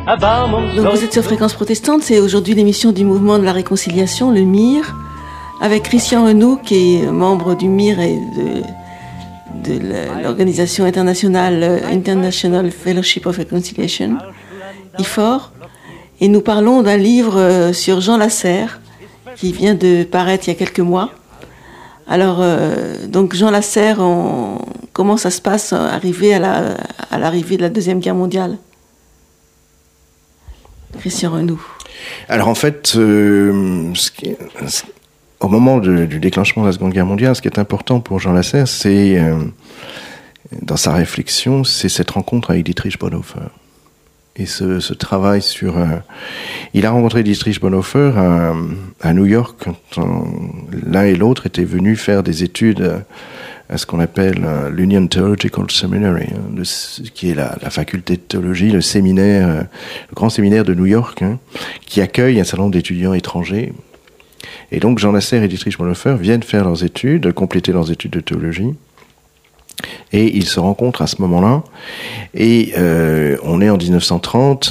Donc vous êtes sur Fréquence Protestante, c'est aujourd'hui l'émission du Mouvement de la Réconciliation, le MIR, avec Christian Renaud qui est membre du MIR et de l'organisation internationale International Fellowship of Reconciliation, IFOR, et nous parlons d'un livre sur Jean Lasserre qui vient de paraître il y a quelques mois. Alors, donc Jean Lasserre, comment ça se passe arrivé à l'arrivée de la Deuxième Guerre mondiale? Christian Renaud. Alors en fait, au moment du déclenchement de la Seconde Guerre mondiale, ce qui est important pour Jean Lasserre, c'est, dans sa réflexion, c'est cette rencontre avec Dietrich Bonhoeffer. Et ce travail sur... il a rencontré Dietrich Bonhoeffer à New York, quand l'un et l'autre étaient venus faire des études à ce qu'on appelle l'Union Theological Seminary, qui est la faculté de théologie, le séminaire, le grand séminaire de New York, qui accueille un certain nombre d'étudiants étrangers. Et donc Jean Lasserre et Dietrich Bonhoeffer viennent faire leurs études, compléter leurs études de théologie. Et ils se rencontrent à ce moment-là. Et on est en 1930.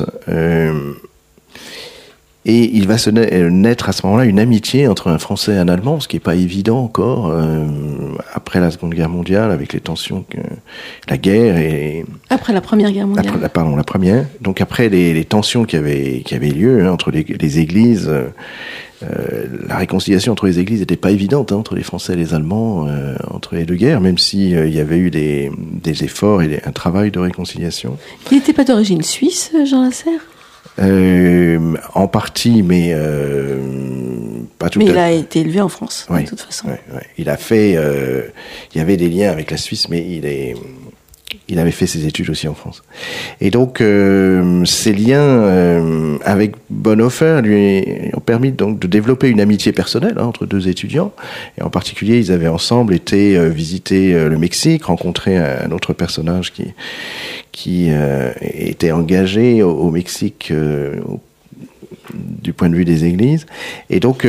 Et il va se naître à ce moment-là une amitié entre un Français et un Allemand, ce qui n'est pas évident encore, après la Seconde Guerre mondiale, avec les tensions, la guerre et... Après la Première Guerre mondiale. La première. Donc après les tensions qui avaient lieu entre les églises, la réconciliation entre les églises n'était pas évidente, entre les Français et les Allemands, entre les deux guerres, même si il y avait eu des efforts et un travail de réconciliation. Il n'était pas d'origine suisse, Jean Lasserre ? En partie, mais pas tout à fait. Mais il a été élevé en France, oui, de toute façon. Oui. Il a fait... il y avait des liens avec la Suisse, mais il avait fait ses études aussi en France. Et donc, ces liens avec Bonhoeffer lui ont permis donc de développer une amitié personnelle entre deux étudiants. Et en particulier, ils avaient ensemble été visiter le Mexique, rencontrer un autre personnage qui était engagé au Mexique du point de vue des églises. Et donc...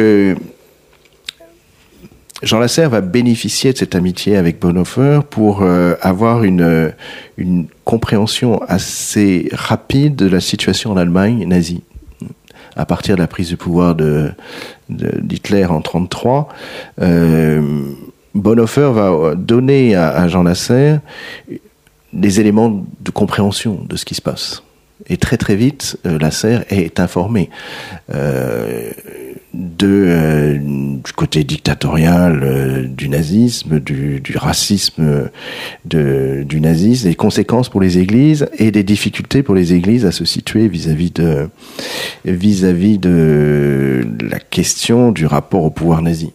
Jean Lasserre va bénéficier de cette amitié avec Bonhoeffer pour avoir une compréhension assez rapide de la situation en Allemagne nazie. À partir de la prise du pouvoir d'Hitler en 1933, Bonhoeffer va donner à Jean Lasserre des éléments de compréhension de ce qui se passe. Et très très vite, Lasserre est informé du côté dictatorial du nazisme, du racisme du nazisme, des conséquences pour les églises et des difficultés pour les églises à se situer vis-à-vis de la question du rapport au pouvoir nazi.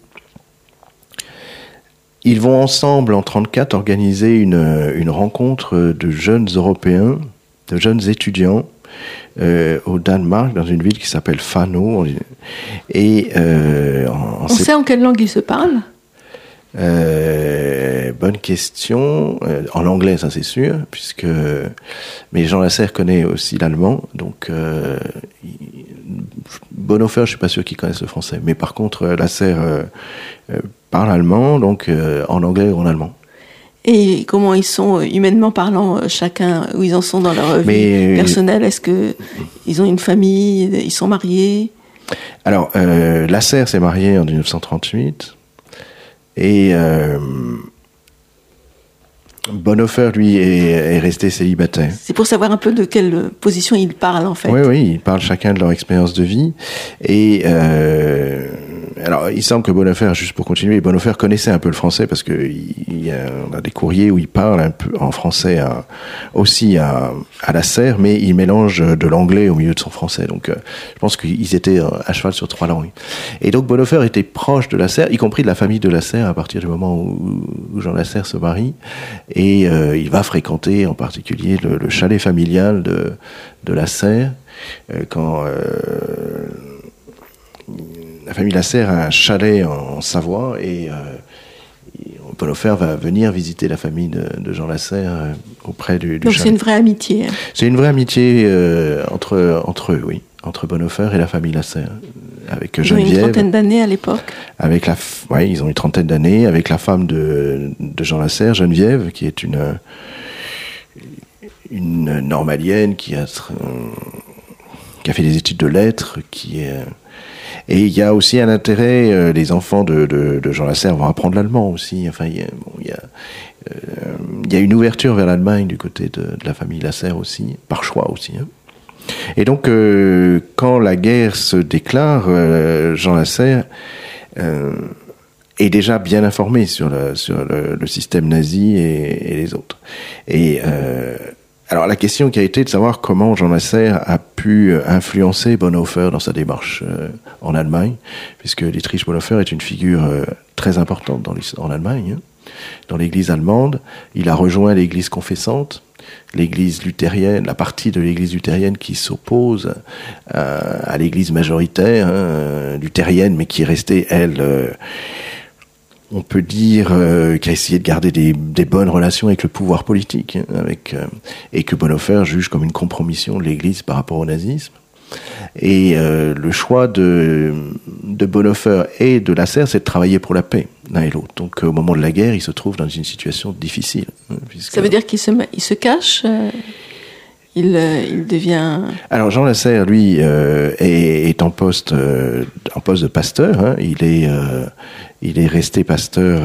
Ils vont ensemble en 1934 organiser une rencontre de jeunes Européens, de jeunes étudiants au Danemark, dans une ville qui s'appelle Fano. Et on sait en quelle langue ils se parlent? Bonne question. En anglais, ça c'est sûr, mais Jean Lasserre connaît aussi l'allemand, donc Bonhoeffer, je suis pas sûr qu'il connaisse le français, mais par contre Lasserre parle allemand, donc en anglais ou en allemand. Et comment ils sont, humainement parlant, chacun, où ils en sont dans leur vie personnelle? Est-ce qu'ils ont une famille? Ils sont mariés? Alors, Lasserre s'est marié en 1938. Et Bonhoeffer, lui, est resté célibataire. C'est pour savoir un peu de quelle position ils parlent, en fait. Oui, ils parlent chacun de leur expérience de vie. Et... alors, il semble que Bonhoeffer, juste pour continuer, Bonhoeffer connaissait un peu le français parce que on a des courriers où il parle un peu en français aussi à Lasserre, mais il mélange de l'anglais au milieu de son français. Donc, je pense qu'ils étaient à cheval sur 3 langues. Et donc, Bonhoeffer était proche de Lasserre, y compris de la famille de Lasserre à partir du moment où Jean Lasserre se marie. Et il va fréquenter en particulier le chalet familial de Lasserre quand... la famille Lasserre a un chalet en Savoie et Bonhoeffer va venir visiter la famille de Jean Lasserre auprès du Donc chalet. C'est une vraie amitié. C'est une vraie amitié entre eux, oui, entre Bonhoeffer et la famille Lasserre. Avec Geneviève. Ils ont une trentaine d'années à l'époque. Ils ont une trentaine d'années avec la femme de Jean Lasserre, Geneviève, qui est une normalienne qui a a fait des études de lettres, et il y a aussi un intérêt, les enfants de Jean Lasserre vont apprendre l'allemand aussi. Enfin, il y a une ouverture vers l'Allemagne du côté de la famille Lasserre aussi, par choix aussi. Hein. Et donc, quand la guerre se déclare, Jean Lasserre est déjà bien informé sur le système nazi et les autres. Et alors la question qui a été de savoir comment Jean Lasserre a pu influencer Bonhoeffer dans sa démarche en Allemagne, puisque Dietrich Bonhoeffer est une figure très importante en Allemagne, hein. Dans l'église allemande, il a rejoint l'église confessante, l'église luthérienne, la partie de l'église luthérienne qui s'oppose à l'église majoritaire, hein, luthérienne, mais qui est restée, elle, on peut dire, qui a essayé de garder des bonnes relations avec le pouvoir politique, hein, et que Bonhoeffer juge comme une compromission de l'église par rapport au nazisme. Et le choix de Bonhoeffer et de Lasserre, c'est de travailler pour la paix, l'un et l'autre. Donc au moment de la guerre, il se trouve dans une situation difficile. Ça veut dire qu'il se cache il devient... Alors Jean Lasserre, lui, est en poste de pasteur. Hein. Il est resté pasteur,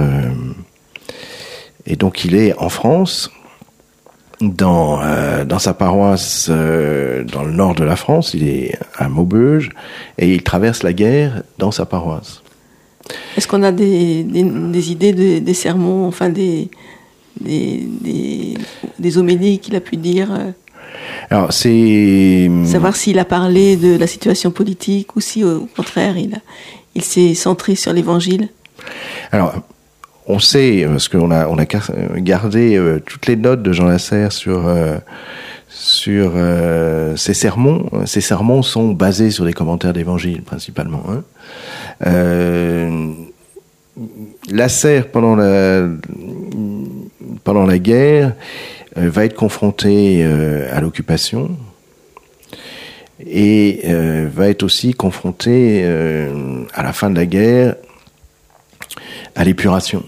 et donc il est en France. Dans sa paroisse dans le nord de la France, il est à Maubeuge, et il traverse la guerre dans sa paroisse. Est-ce qu'on a des idées des sermons, enfin des homélies qu'il a pu dire Alors c'est... Savoir s'il a parlé de la situation politique ou si au contraire il s'est centré sur l'évangile. Alors... On sait, parce qu'on a gardé toutes les notes de Jean Lasserre sur ses sermons. Ces sermons sont basés sur des commentaires d'évangile, principalement. Hein. Lasserre, pendant la guerre, va être confronté à l'occupation et va être aussi confronté, à la fin de la guerre, à l'épuration.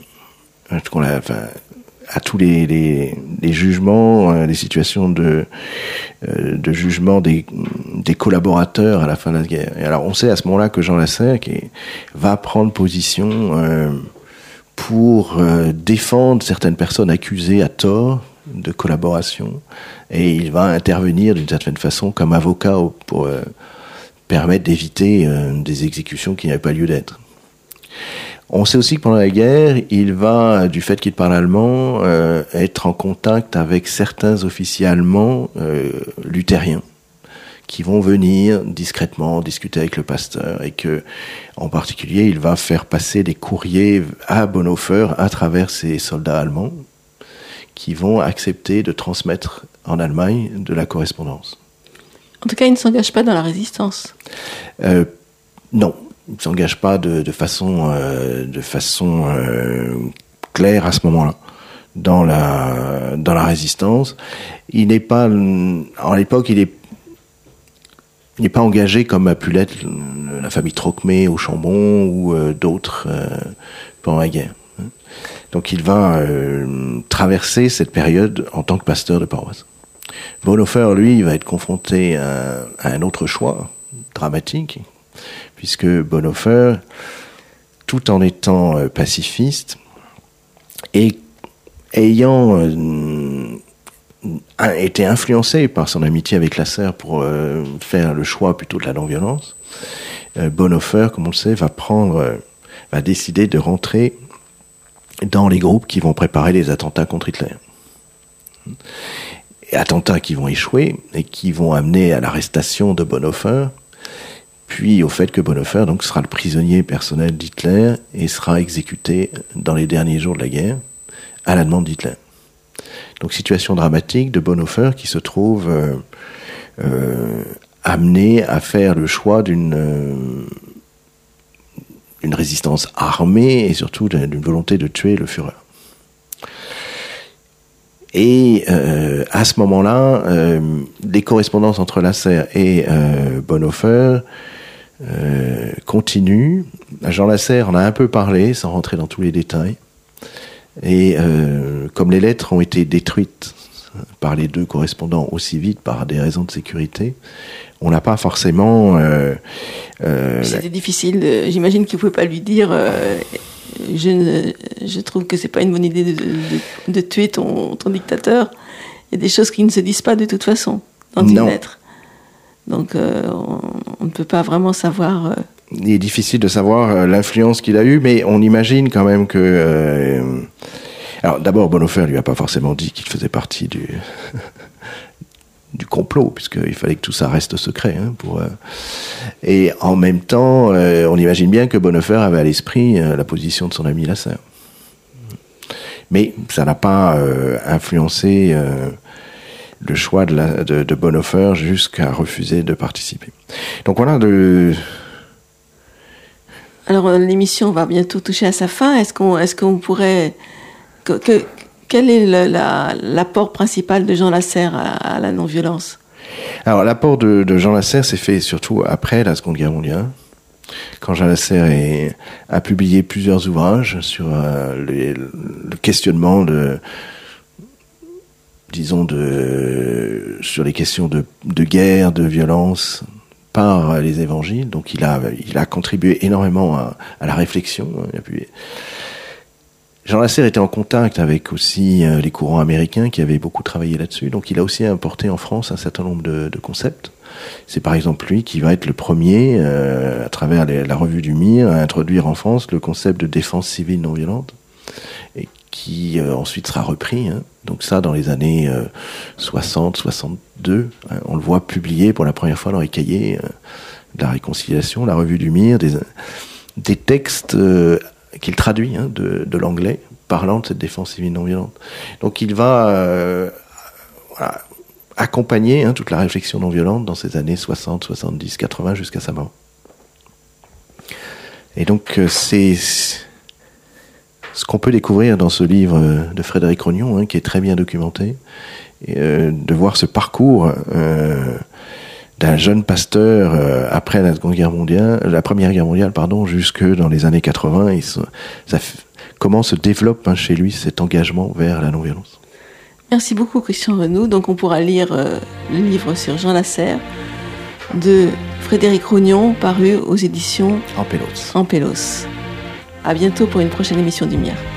À tous les jugements, les situations de jugement des collaborateurs à la fin de la guerre. Et alors on sait à ce moment-là que Jean Lasserre va prendre position pour défendre certaines personnes accusées à tort de collaboration, et il va intervenir d'une certaine façon comme avocat pour permettre d'éviter des exécutions qui n'avaient pas lieu d'être. On sait aussi que pendant la guerre, il va, du fait qu'il parle allemand, être en contact avec certains officiers allemands luthériens qui vont venir discrètement discuter avec le pasteur, et que, en particulier, il va faire passer des courriers à Bonhoeffer à travers ces soldats allemands qui vont accepter de transmettre en Allemagne de la correspondance. En tout cas, il ne s'engage pas dans la résistance. Non. Il ne s'engage pas de façon claire à ce moment-là dans la résistance. Il n'est pas, à l'époque, il n'est pas engagé comme a pu l'être la famille Trocmé au Chambon ou d'autres pendant la guerre. Donc il va traverser cette période en tant que pasteur de paroisse. Bonhoeffer, lui, il va être confronté à un autre choix dramatique, puisque Bonhoeffer, tout en étant pacifiste et ayant été influencé par son amitié avec Lasserre pour faire le choix plutôt de la non-violence, Bonhoeffer, comme on le sait, va décider de rentrer dans les groupes qui vont préparer les attentats contre Hitler. Et attentats qui vont échouer et qui vont amener à l'arrestation de Bonhoeffer, puis au fait que Bonhoeffer donc sera le prisonnier personnel d'Hitler et sera exécuté dans les derniers jours de la guerre à la demande d'Hitler. Donc situation dramatique de Bonhoeffer qui se trouve amené à faire le choix d'une résistance armée et surtout d'une volonté de tuer le Führer. Et à ce moment-là, les correspondances entre Lasserre et Bonhoeffer continuent. Jean Lasserre en a un peu parlé, sans rentrer dans tous les détails. Et comme les lettres ont été détruites par les deux correspondants aussi vite par des raisons de sécurité. On n'a pas forcément... C'était difficile. J'imagine qu'il ne pouvait pas lui dire je trouve que ce n'est pas une bonne idée de tuer ton dictateur. Il y a des choses qui ne se disent pas de toute façon dans une lettre. Donc on ne peut pas vraiment savoir... Il est difficile de savoir l'influence qu'il a eue, mais on imagine quand même que... Alors d'abord, Bonhoeffer lui a pas forcément dit qu'il faisait partie du complot, puisqu'il fallait que tout ça reste secret. Et en même temps, on imagine bien que Bonhoeffer avait à l'esprit la position de son ami Lasserre. Mais ça n'a pas influencé le choix de Bonhoeffer jusqu'à refuser de participer. Donc voilà Alors l'émission va bientôt toucher à sa fin. Est-ce qu'on pourrait... Quel est l'apport principal de Jean Lasserre à la non-violence ? Alors l'apport de Jean Lasserre s'est fait surtout après la Seconde Guerre mondiale, quand Jean Lasserre a publié plusieurs ouvrages sur le questionnement sur les questions de guerre, de violence par les évangiles. Donc il a contribué énormément à la réflexion. Jean Lasserre était en contact avec aussi les courants américains qui avaient beaucoup travaillé là-dessus. Donc il a aussi importé en France un certain nombre de concepts. C'est par exemple lui qui va être le premier, à travers la revue du MIR, à introduire en France le concept de défense civile non violente, et qui ensuite sera repris. Donc ça, dans les années 60, 62, on le voit publié pour la première fois dans les cahiers de la réconciliation, la revue du MIR, des textes qu'il traduit de l'anglais, parlant de cette défense civile non violente. Donc il va accompagner toute la réflexion non violente dans ces années 60, 70, 80 jusqu'à sa mort. Et donc c'est ce qu'on peut découvrir dans ce livre de Frédéric Rognon, qui est très bien documenté, et, de voir ce parcours d'un jeune pasteur après la Première Guerre mondiale, jusque dans les années 80, comment se développe chez lui cet engagement vers la non-violence. Merci beaucoup Christian Renou. Donc on pourra lire le livre sur Jean Lasserre de Frédéric Rognon, paru aux éditions En Pélos. À bientôt pour une prochaine émission du MIR.